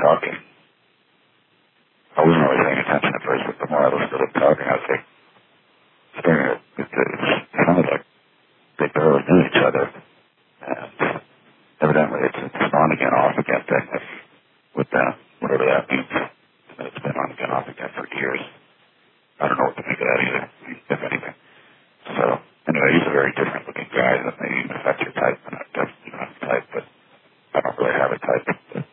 talking. I wasn't really paying attention at first, but the more I listened to them talking, I was like, staring at it. It sounded like they barely knew each other. And evidently it's on again, off again thing with whatever that means. It's been on again, off again for years. I don't know what to think of that either, if anything. So, anyway, he's a very different looking guy. That maybe even if that's your type, and I'm definitely not a type, but I don't really have a type. But